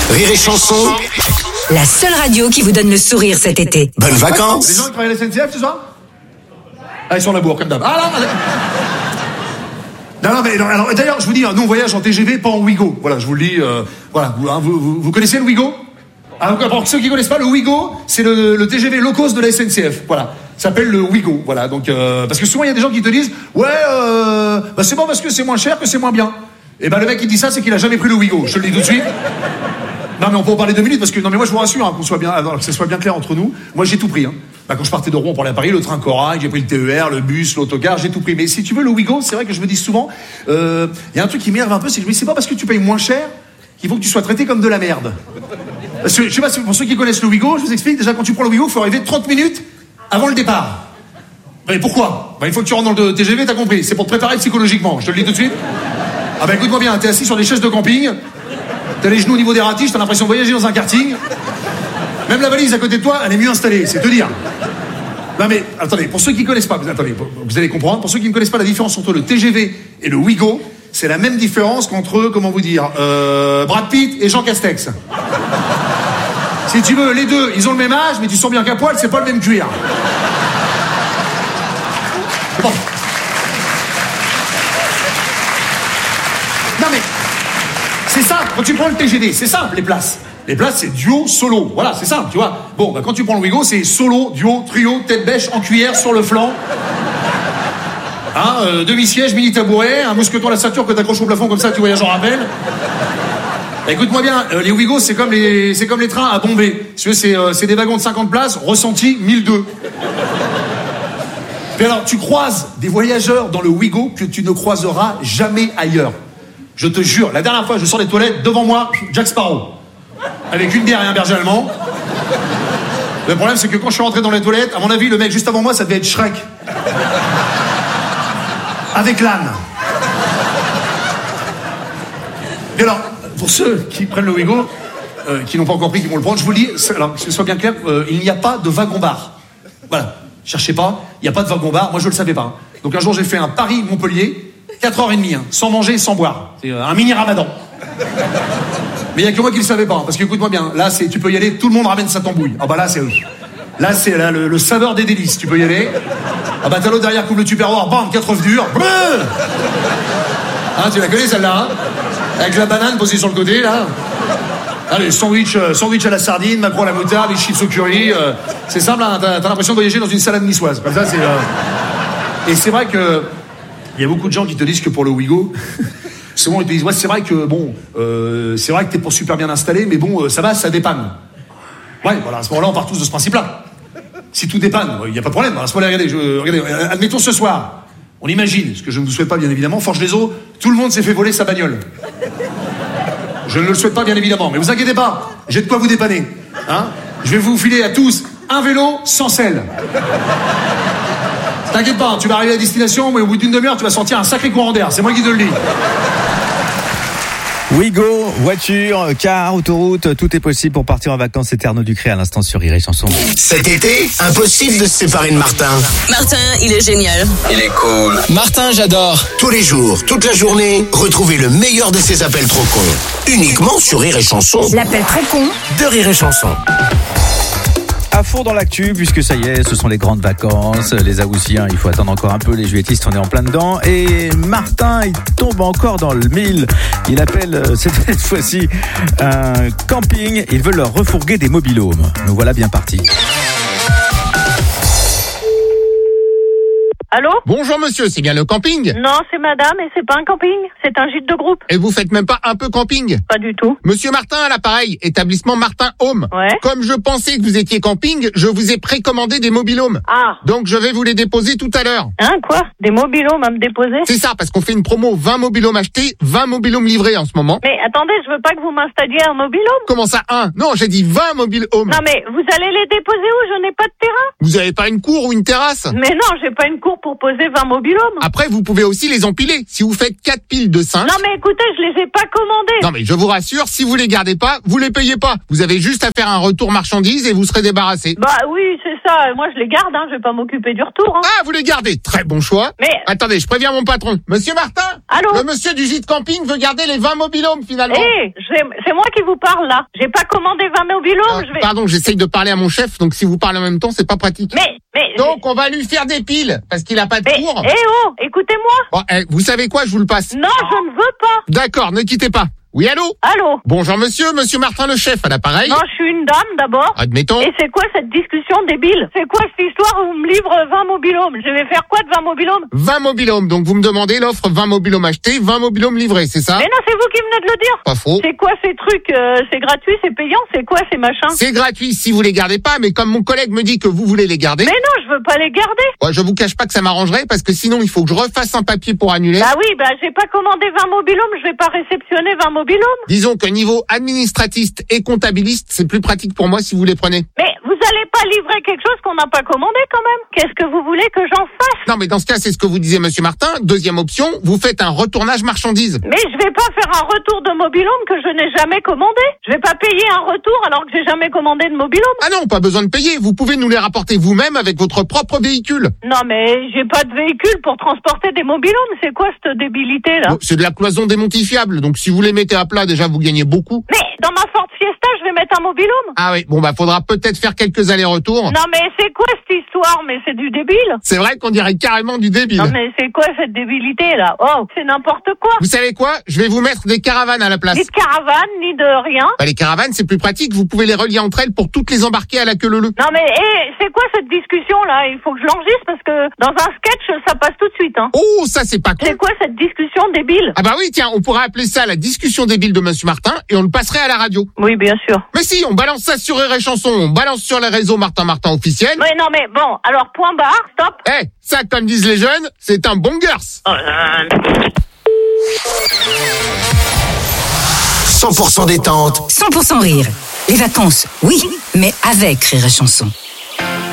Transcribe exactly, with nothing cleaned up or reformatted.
Rire et Chanson, la seule radio qui vous donne le sourire cet été. bonnes vacances. Les gens qui travaillent à la S N C F ce soir? Ah, ils sont à la bourre, comme d'hab. Ah, là, là. Non, non, mais non, alors, d'ailleurs, je vous dis, nous on voyage en T G V, pas en Ouigo. Voilà, je vous le dis. Euh, voilà, vous, hein, vous, vous, vous connaissez le Ouigo? Alors, pour ceux qui connaissent pas, le Ouigo, c'est le, le T G V low cost de la S N C F. Voilà, ça s'appelle le Ouigo. Voilà, donc euh, parce que souvent il y a des gens qui te disent, ouais, euh, bah c'est bon parce que c'est moins cher que c'est moins bien. Et ben bah, le mec qui dit ça, c'est qu'il a jamais pris le Ouigo. Je te le dis tout de suite. Non mais on peut en parler deux minutes parce que non mais moi je vous rassure hein, qu'on soit bien, alors, que ce soit bien clair entre nous. Moi j'ai tout pris. Hein. Bah, quand je partais de Rouen pour aller à Paris, le train Corail, j'ai pris le T E R, le bus, l'autocar, j'ai tout pris. Mais si tu veux le Ouigo, c'est vrai que je me dis souvent, il euh, y a un truc qui m'énerve un peu, c'est que je me dis c'est pas parce que tu payes moins cher qu'il faut que tu sois traité comme de la merde. Parce que, je sais pas, pour ceux qui connaissent le Ouigo, je vous explique, déjà quand tu prends le Ouigo, il faut arriver trente minutes avant le départ. Mais pourquoi? Bah, il faut que tu rentres dans le T G V, t'as compris. C'est pour te préparer psychologiquement, je te le dis tout de suite. Ah bah écoute-moi bien, t'es assis sur des chaises de camping, t'as les genoux au niveau des ratiches, t'as l'impression de voyager dans un karting. Même la valise à côté de toi, elle est mieux installée, c'est te dire. Non mais, attendez, pour ceux qui connaissent pas, vous, attendez, vous allez comprendre, pour ceux qui ne connaissent pas la différence entre le T G V et le Ouigo, c'est la même différence qu'entre, comment vous dire, euh, Brad Pitt et Jean Castex. Si tu veux, les deux, ils ont le même âge, mais tu sens bien qu'à poil, c'est pas le même cuir. Bon. Non mais, c'est ça, quand tu prends le T G V, c'est simple, les places. Les places, c'est duo, solo. Voilà, c'est simple, tu vois. Bon, bah, quand tu prends le Ouigo, c'est solo, duo, trio, tête bêche, en cuillère, sur le flanc. Hein, euh, demi-siège, mini-tabouret, un mousqueton à la ceinture que t'accroches au plafond comme ça, tu voyages en rappel. Bah, écoute-moi bien, euh, les Ouigo, c'est comme les, c'est comme les trains à Bombay. Si tu veux, c'est, euh, c'est des wagons de cinquante places, ressenti mille deux. Puis alors, tu croises des voyageurs dans le Ouigo que tu ne croiseras jamais ailleurs. Je te jure, la dernière fois, je sors des toilettes, devant moi, Jack Sparrow. Avec une bière et un berger allemand. Le problème, c'est que quand je suis rentré dans les toilettes, à mon avis, le mec juste avant moi, ça devait être Shrek. Avec l'âne. Et alors, pour ceux qui prennent le Ouigo, euh, qui n'ont pas encore pris, qui vont le prendre, je vous le dis, alors que ce soit bien clair, euh, il n'y a pas de wagon-bar. Voilà, cherchez pas, il n'y a pas de wagon-bar, moi je le savais pas. Hein. Donc un jour, j'ai fait un Paris-Montpellier, quatre heures trente, hein, sans manger, sans boire. C'est euh, un mini-ramadan. Mais il n'y a que moi qui le savais pas, hein, parce que écoute-moi bien, là, c'est, tu peux y aller, tout le monde ramène sa tambouille. Ah bah là, c'est... Là, c'est là, le, le saveur des délices, tu peux y aller. Ah bah t'as l'autre derrière qui ouvre le tupperware, bam, quatre œufs durs. Hein, tu la connais celle-là, hein, avec la banane posée sur le côté, là. Allez, sandwich, euh, sandwich à la sardine, macarons à la moutarde, les chips au curry. Euh, c'est simple, hein, t'as, t'as l'impression de voyager dans une salade niçoise. Comme ça, c'est... Euh... Et c'est vrai que... Il y a beaucoup de gens qui te disent que pour le Ouigo... Souvent, ils te disent, ouais, c'est vrai que, bon... Euh, c'est vrai que t'es pour super bien installé, mais bon, euh, ça va, ça dépanne. Ouais, voilà, à ce moment-là, on part tous de ce principe-là. Si tout dépanne, il n'y a pas de problème. À ce moment-là, regardez, je, regardez, admettons ce soir, on imagine, ce que je ne vous souhaite pas, bien évidemment, forge les eaux, tout le monde s'est fait voler sa bagnole. Je ne le souhaite pas, bien évidemment, mais vous inquiétez pas, j'ai de quoi vous dépanner. Hein, je vais vous filer à tous un vélo sans selle. T'inquiète pas, tu vas arriver à destination, mais au bout d'une demi-heure, tu vas sentir un sacré courant d'air. C'est moi qui te le dis. Ouigo, voiture, car, autoroute, tout est possible pour partir en vacances. C'est Arnaud Ducré à l'instant sur Rire et Chanson. Cet été, impossible de se séparer de Martin. Martin, il est génial. Il est cool. Martin, j'adore. Tous les jours, toute la journée, retrouvez le meilleur de ses appels trop cons. Uniquement sur Rire et Chanson. L'appel trop con De Rire et Chanson. À fond dans l'actu, puisque ça y est, ce sont les grandes vacances. Les Haussiens, il faut attendre encore un peu. Les Juilletistes, on est en plein dedans. Et Martin, il tombe encore dans le mille. Il appelle cette fois-ci un camping. Il veut leur refourguer des mobil-homes. Nous voilà bien partis. Allô? Bonjour monsieur, c'est bien le camping? Non, c'est madame et c'est pas un camping, c'est un gîte de groupe. Et vous faites même pas un peu camping? Pas du tout. Monsieur Martin à l'appareil, établissement Martin Home. Ouais. Comme je pensais que vous étiez camping, je vous ai précommandé des mobil-homes. Ah. Donc je vais vous les déposer tout à l'heure. Hein, quoi? Des mobil-homes à me déposer? C'est ça, parce qu'on fait une promo vingt mobil-homes achetés, vingt mobil-homes livrés en ce moment. Mais attendez, je veux pas que vous m'installiez un mobil-home. Comment ça, un? Non, j'ai dit vingt mobil-homes. Non mais, vous allez les déposer où? Je n'ai pas de terrain. Vous avez pas une cour ou une terrasse? Mais non, j'ai pas une cour pour poser vingt mobil-homes. Après, vous pouvez aussi les empiler. Si vous faites quatre piles de cinq. Non mais écoutez, je les ai pas commandés. Non mais je vous rassure, si vous les gardez pas, vous les payez pas. Vous avez juste à faire un retour marchandise et vous serez débarrassé. Bah oui, c'est ça. Moi je les garde, hein. Je vais pas m'occuper du retour. Hein. Ah, vous les gardez. Très bon choix. Mais... Attendez, je préviens mon patron. Monsieur Martin. Allô? Le monsieur du gîte camping veut garder les vingt mobil-homes. finalement. Eh, j'ai- c'est moi qui vous parle là. J'ai pas commandé vingt mobilhomes. Euh, je vais... Pardon, j'essaye de parler à mon chef, donc si vous parlez en même temps, c'est pas pratique. Mais, mais, Donc, on va lui faire des piles, parce qu'il a pas de mais, cours. eh oh, écoutez-moi. Bon, eh, vous savez quoi, je vous le passe. Non, je ne veux pas. D'accord, ne quittez pas. Oui, allô? Allô? Bonjour monsieur, monsieur Martin le chef, à l'appareil. Non, je suis une dame d'abord. Admettons. Et c'est quoi cette discussion débile? C'est quoi cette histoire où on me livre vingt mobilhomes? Je vais faire quoi de vingt mobilhomes? vingt mobilhomes, donc vous me demandez l'offre vingt mobilhomes achetés, vingt mobilhomes livrés, c'est ça? Mais non, c'est vous qui venez de le dire. Pas faux. C'est quoi ces trucs? euh, C'est gratuit, c'est payant, c'est quoi ces machins? C'est gratuit si vous les gardez pas, mais comme mon collègue me dit que vous voulez les garder, Mais non, je veux pas les garder. ouais, je vous cache pas que ça m'arrangerait parce que sinon il faut que je refasse un papier pour annuler. Bah oui, bah j'ai pas commandé vingt mobilhomes, je vais pas réceptionner vingt mobilhomes. Disons que niveau administratiste et comptabiliste, c'est plus pratique pour moi si vous les prenez. Mais vous allez pas livrer quelque chose qu'on n'a pas commandé quand même? Qu'est-ce que vous voulez que j'en fasse? Non, mais dans ce cas, c'est ce que vous disiez, monsieur Martin. Deuxième option, vous faites un retournage marchandise. Mais je vais pas faire un retour de mobilhome que je n'ai jamais commandé. Je vais pas payer un retour alors que j'ai jamais commandé de mobilhome. Ah non, pas besoin de payer. Vous pouvez nous les rapporter vous-même avec votre propre véhicule. Non mais j'ai pas de véhicule pour transporter des mobilhomes. C'est quoi cette débilité là? Bon, c'est de la cloison démontifiable. Donc si vous les mettez à plat, déjà vous gagnez beaucoup. Mais dans ma Ford Fiesta, je vais mettre un mobilhome. Ah oui, bon bah faudra peut-être faire quelques allers-retours. Non mais c'est quoi cette histoire? Mais c'est du débile. C'est vrai qu'on dirait carrément du débile. Non mais c'est quoi cette débilité là? Oh, c'est n'importe quoi. Vous savez quoi? Je vais vous mettre des caravanes à la place. Ni de caravane, ni de rien. Bah, les caravanes, c'est plus pratique. Vous pouvez les relier entre elles pour toutes les embarquer à la queue leu-leu. Non mais eh, c'est quoi cette discussion là? Il faut que je l'enregistre parce que dans un sketch ça passe tout de suite. Hein. Oh, ça c'est pas con. C'est quoi cette discussion débile? Ah bah oui, tiens, on pourrait appeler ça la discussion débile de monsieur Martin et on le passerait à la radio. Oui, bien sûr. Mais si, on balance ça sur Rire et Chanson, on balance sur les réseaux Martin Martin officiel. Oui, non mais bon, alors point barre, stop. Eh, ça comme disent les jeunes, c'est un bon garce. cent pour cent détente, cent pour cent rire. Les vacances, oui, mais avec Rire et Chanson.